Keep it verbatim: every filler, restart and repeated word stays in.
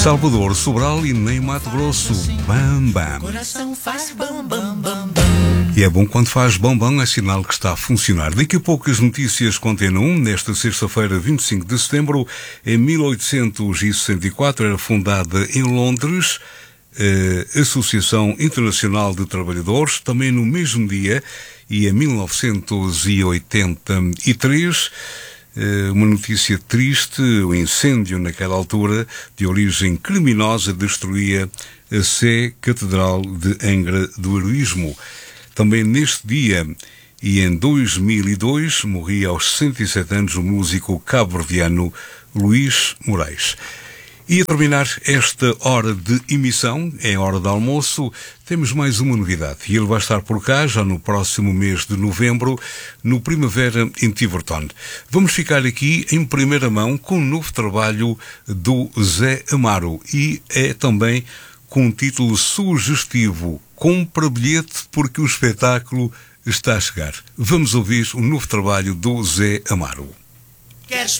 Salvador Sobral e nem Mato Grosso. Bam, bam. Coração faz bam, bam, bam, bam. E é bom quando faz bam, bam, é sinal que está a funcionar. Daqui a pouco as notícias com Antena um. Nesta sexta-feira, vinte e cinco de setembro, em mil oitocentos e sessenta e quatro, era fundada em Londres a Associação Internacional de Trabalhadores. Também no mesmo dia, e em mil novecentos e oitenta e três, uma notícia triste: o incêndio naquela altura, de origem criminosa, destruía a Sé Catedral de Angra do Heroísmo. Também neste dia, e em dois mil e dois, morria aos sessenta e sete anos o músico cabo-verdiano Luís Moraes. E a terminar esta hora de emissão, é hora de almoço, temos mais uma novidade. E ele vai estar por cá já no próximo mês de novembro, no Primavera em Tiverton. Vamos ficar aqui em primeira mão com um novo trabalho do Zé Amaro. E é também com um título sugestivo: Compra bilhete porque o espetáculo está a chegar. Vamos ouvir o novo trabalho do Zé Amaro. Queres